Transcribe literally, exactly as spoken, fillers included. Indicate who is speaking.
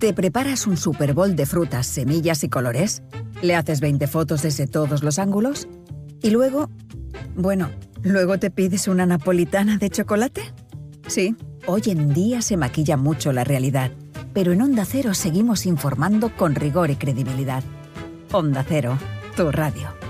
Speaker 1: ¿Te preparas un Super Bowl de frutas, semillas y colores? ¿Le haces veinte fotos desde todos los ángulos? ¿Y luego? Bueno, ¿luego te pides una napolitana de chocolate? Sí, hoy en día se maquilla mucho la realidad, pero en Onda Cero seguimos informando con rigor y credibilidad. Onda Cero, tu radio.